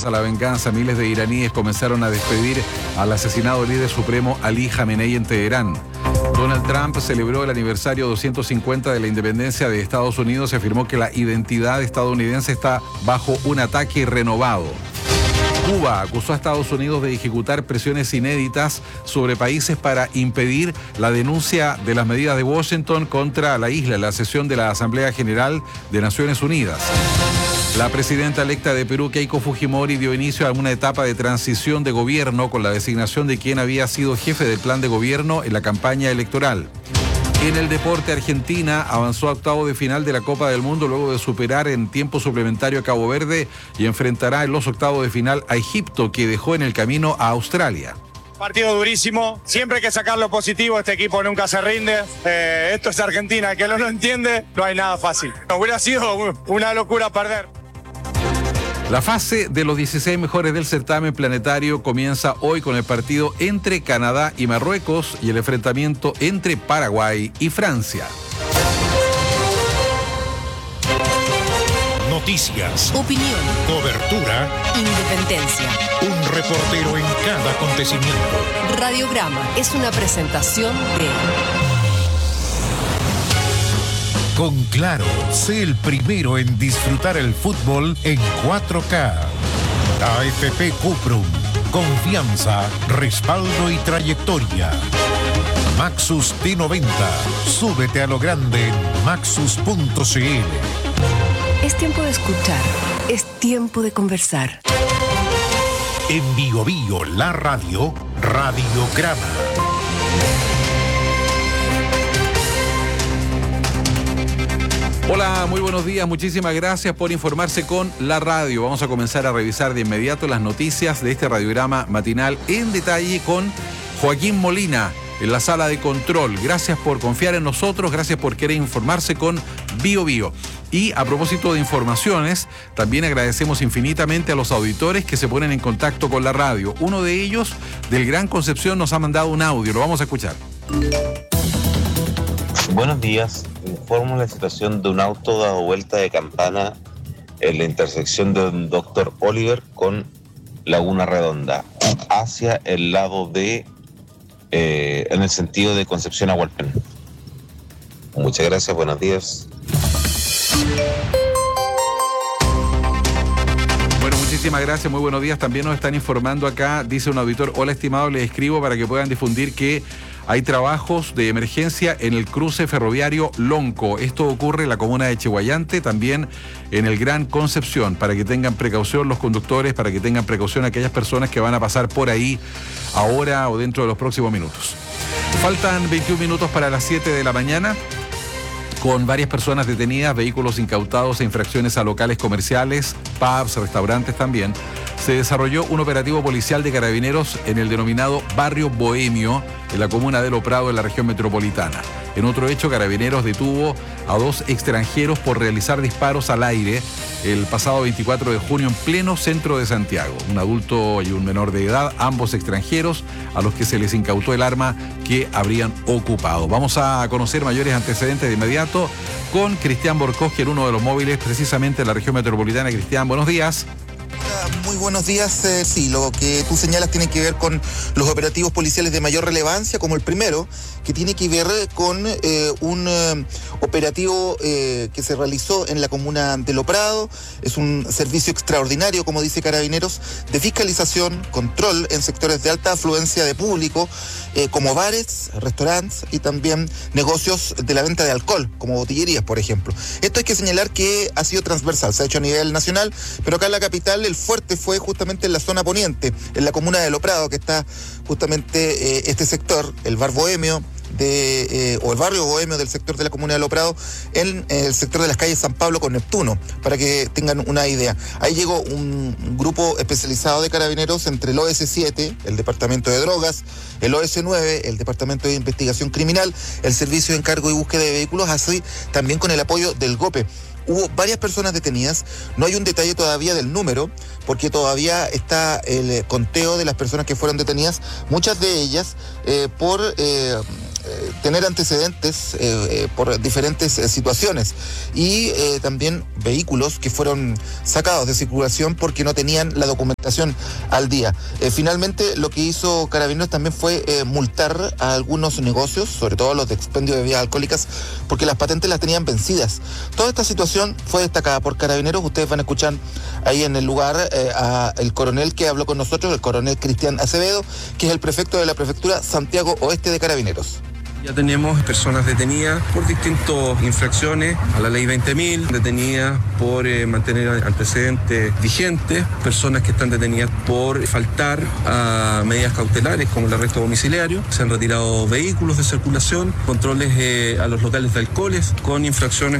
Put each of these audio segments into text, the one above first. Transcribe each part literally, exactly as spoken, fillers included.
a la venganza, miles de iraníes comenzaron a despedir al asesinado líder supremo Ali Jamenei en Teherán. Donald Trump celebró el aniversario doscientos cincuenta de la independencia de Estados Unidos y afirmó que la identidad estadounidense está bajo un ataque renovado. Cuba acusó a Estados Unidos de ejecutar presiones inéditas sobre países para impedir la denuncia de las medidas de Washington contra la isla en la sesión de la Asamblea General de Naciones Unidas. La presidenta electa de Perú, Keiko Fujimori, dio inicio a una etapa de transición de gobierno con la designación de quien había sido jefe del plan de gobierno en la campaña electoral. En el deporte, Argentina avanzó a octavo de final de la Copa del Mundo luego de superar en tiempo suplementario a Cabo Verde y enfrentará en los octavos de final a Egipto, que dejó en el camino a Australia. Partido durísimo, siempre hay que sacar lo positivo, este equipo nunca se rinde, eh, esto es Argentina, el que no lo entiende, no hay nada fácil. Hubiera sido una locura perder. La fase de los dieciséis mejores del certamen planetario comienza hoy con el partido entre Canadá y Marruecos y el enfrentamiento entre Paraguay y Francia. Noticias, opinión, cobertura, independencia. Un reportero en cada acontecimiento. Radiograma es una presentación de... Con Claro, sé el primero en disfrutar el fútbol en cuatro K. A F P Cuprum, confianza, respaldo y trayectoria. Maxus T noventa, súbete a lo grande en maxus punto c l. Es tiempo de escuchar, es tiempo de conversar. En Bio Bio, la radio, Radiograma. Hola, muy buenos días, muchísimas gracias por informarse con la radio. Vamos a comenzar a revisar de inmediato las noticias de este radiograma matinal en detalle con Joaquín Molina en la sala de control. Gracias por confiar en nosotros, gracias por querer informarse con Bio Bio. Y a propósito de informaciones, también agradecemos infinitamente a los auditores que se ponen en contacto con la radio. Uno de ellos, del Gran Concepción, nos ha mandado un audio, lo vamos a escuchar. Buenos días, informo la situación de un auto dado vuelta de campana en la intersección de doctor Oliver con Laguna Redonda, hacia el lado de, eh, en el sentido de Concepción a Hualpén. Muchas gracias, buenos días. Bueno, muchísimas gracias, muy buenos días. También nos están informando acá, dice un auditor: hola estimado, les escribo para que puedan difundir que hay trabajos de emergencia en el cruce ferroviario Lonco. Esto ocurre en la comuna de Chihuayante, también en el Gran Concepción, para que tengan precaución los conductores, para que tengan precaución aquellas personas que van a pasar por ahí ahora o dentro de los próximos minutos. Faltan veintiún minutos para las siete de la mañana. Con varias personas detenidas, vehículos incautados e infracciones a locales comerciales, pubs, restaurantes también, se desarrolló un operativo policial de carabineros en el denominado Barrio Bohemio, en la comuna de Lo Prado, en la región metropolitana. En otro hecho, Carabineros detuvo a dos extranjeros por realizar disparos al aire el pasado veinticuatro de junio en pleno centro de Santiago. Un adulto y un menor de edad, ambos extranjeros, a los que se les incautó el arma que habrían ocupado. Vamos a conocer mayores antecedentes de inmediato con Cristian Borkowski en uno de los móviles, precisamente en la región metropolitana. Cristian, buenos días. Muy buenos días. Eh, sí, lo que tú señalas tiene que ver con los operativos policiales de mayor relevancia, como el primero, que tiene que ver con eh, un eh, operativo eh, que se realizó en la comuna de Lo Prado. Es un servicio extraordinario, como dice Carabineros, de fiscalización, control en sectores de alta afluencia de público, eh, como bares, restaurantes y también negocios de la venta de alcohol, como botillerías, por ejemplo. Esto hay que señalar que ha sido transversal, se ha hecho a nivel nacional, pero acá en la capital el fuerte fue justamente en la zona poniente, en la comuna de Lo Prado, que está justamente eh, este sector, el bar bohemio, de, eh, o el barrio bohemio del sector de la comuna de Lo Prado, en, en el sector de las calles San Pablo con Neptuno, para que tengan una idea. Ahí llegó un, un grupo especializado de carabineros entre el O S siete, el Departamento de Drogas, el O S nueve, el Departamento de Investigación Criminal, el Servicio de Encargo y Búsqueda de Vehículos, así también con el apoyo del GOPE. Hubo varias personas detenidas, no hay un detalle todavía del número, porque todavía está el conteo de las personas que fueron detenidas, muchas de ellas eh, por... Eh, eh, tener antecedentes eh, eh, por diferentes eh, situaciones y eh, también vehículos que fueron sacados de circulación porque no tenían la documentación al día. Eh, finalmente lo que hizo Carabineros también fue eh, multar a algunos negocios, sobre todo los de expendio de bebidas alcohólicas, porque las patentes las tenían vencidas. Toda esta situación fue destacada por Carabineros. Ustedes van a escuchar ahí en el lugar eh, a el coronel que habló con nosotros, el coronel Cristian Acevedo, que es el prefecto de la prefectura Santiago Oeste de Carabineros. Ya tenemos personas detenidas por distintas infracciones a la ley veinte mil, detenidas por eh, mantener antecedentes vigentes, personas que están detenidas por faltar a medidas cautelares como el arresto domiciliario, se han retirado vehículos de circulación, controles eh, a los locales de alcoholes con infracciones.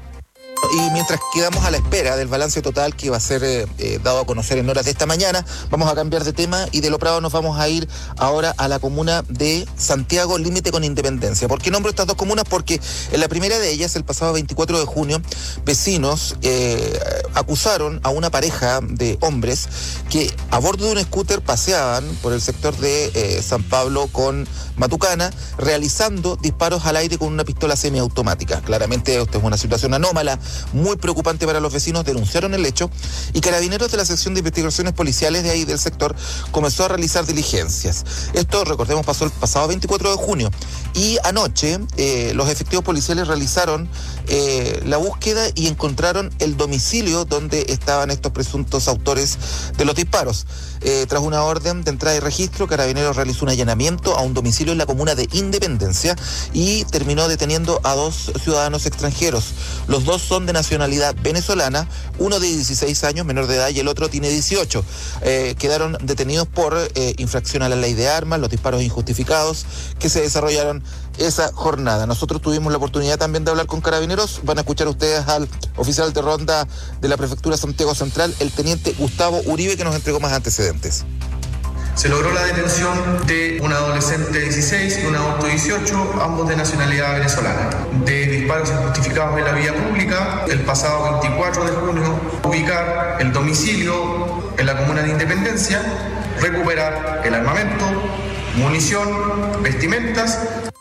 Y mientras quedamos a la espera del balance total que va a ser eh, eh, dado a conocer en horas de esta mañana, vamos a cambiar de tema y de Lo Prado nos vamos a ir ahora a la comuna de Santiago, límite con Independencia. ¿Por qué nombro estas dos comunas? Porque en la primera de ellas, el pasado veinticuatro de junio, vecinos eh, acusaron a una pareja de hombres que a bordo de un scooter paseaban por el sector de eh, San Pablo con Matucana, realizando disparos al aire con una pistola semiautomática. Claramente esto es una situación anómala, muy preocupante para los vecinos. Denunciaron el hecho y Carabineros de la sección de investigaciones policiales de ahí del sector comenzó a realizar diligencias. Esto, recordemos, pasó el pasado veinticuatro de junio y anoche eh, los efectivos policiales realizaron eh, la búsqueda y encontraron el domicilio donde estaban estos presuntos autores de los disparos. Eh, tras una orden de entrada y registro, Carabineros realizó un allanamiento a un domicilio en la comuna de Independencia y terminó deteniendo a dos ciudadanos extranjeros. Los dos son de nacionalidad venezolana, uno de dieciséis años, menor de edad, y el otro tiene dieciocho. Eh, quedaron detenidos por eh, infracción a la ley de armas, los disparos injustificados que se desarrollaron esa jornada. Nosotros tuvimos la oportunidad también de hablar con Carabineros. Van a escuchar ustedes al oficial de ronda de la Prefectura Santiago Central, el teniente Gustavo Uribe, que nos entregó más antecedentes. Se logró la detención de un adolescente de dieciséis y un adulto de dieciocho, ambos de nacionalidad venezolana, de disparos injustificados en la vía pública el pasado veinticuatro de junio, ubicar el domicilio en la comuna de Independencia, recuperar el armamento, munición, vestimentas.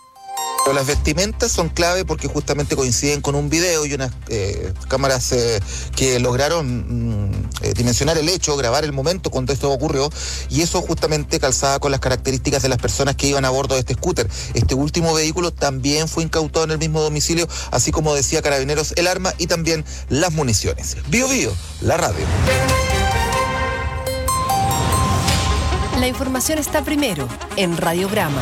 Las vestimentas son clave porque justamente coinciden con un video y unas eh, cámaras eh, que lograron mm, eh, dimensionar el hecho, grabar el momento cuando esto ocurrió, y eso justamente calzaba con las características de las personas que iban a bordo de este scooter. Este último vehículo también fue incautado en el mismo domicilio, así como decía Carabineros, el arma y también las municiones. Bio Bio, la radio. La información está primero en Radiograma.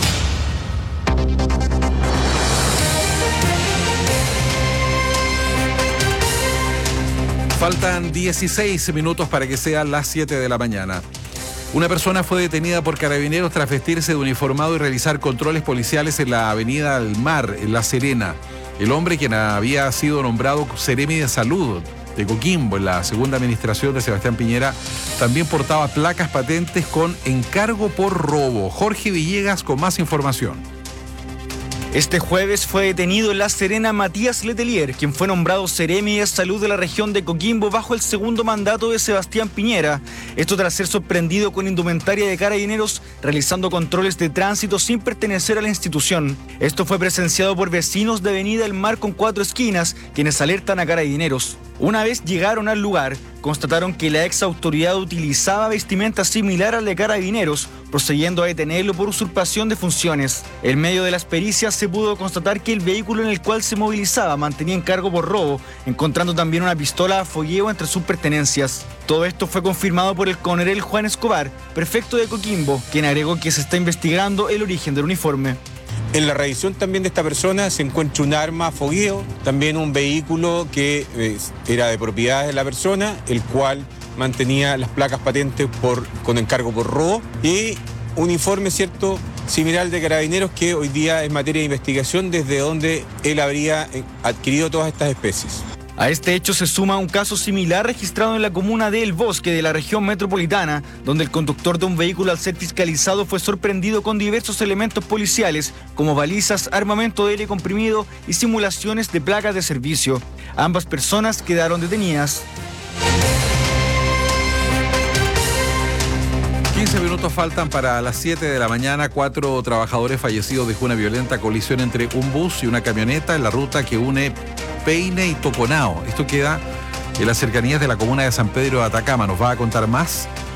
Faltan dieciséis minutos para que sean las siete de la mañana. Una persona fue detenida por Carabineros tras vestirse de uniformado y realizar controles policiales en la avenida del Mar, en La Serena. El hombre, quien había sido nombrado Seremi de Salud de Coquimbo en la segunda administración de Sebastián Piñera, también portaba placas patentes con encargo por robo. Jorge Villegas con más información. Este jueves fue detenido en La Serena Matías Letelier, quien fue nombrado Seremi de Salud de la región de Coquimbo bajo el segundo mandato de Sebastián Piñera. Esto tras ser sorprendido con indumentaria de Carabineros realizando controles de tránsito sin pertenecer a la institución. Esto fue presenciado por vecinos de Avenida El Mar con Cuatro Esquinas, quienes alertan a Carabineros. Una vez llegaron al lugar, constataron que la ex autoridad utilizaba vestimenta similar al de Carabineros, procediendo a detenerlo por usurpación de funciones. En medio de las pericias se pudo constatar que el vehículo en el cual se movilizaba mantenía encargo por robo, encontrando también una pistola a fogueo entre sus pertenencias. Todo esto fue confirmado por el coronel Juan Escobar, prefecto de Coquimbo, quien agregó que se está investigando el origen del uniforme. En la revisión también de esta persona se encuentra un arma a fogueo, también un vehículo que eh, era de propiedad de la persona, el cual mantenía las placas patentes por, con encargo por robo, y un informe, cierto, similar de Carabineros que hoy día es materia de investigación desde donde él habría adquirido todas estas especies. A este hecho se suma un caso similar registrado en la comuna de El Bosque de la región metropolitana, donde el conductor de un vehículo al ser fiscalizado fue sorprendido con diversos elementos policiales, como balizas, armamento de aire comprimido y simulaciones de placas de servicio. Ambas personas quedaron detenidas. quince minutos faltan para las siete de la mañana. Cuatro trabajadores fallecidos dejó una violenta colisión entre un bus y una camioneta en la ruta que une Peine y Toconao. Esto queda en las cercanías de la comuna de San Pedro de Atacama. Nos va a contar más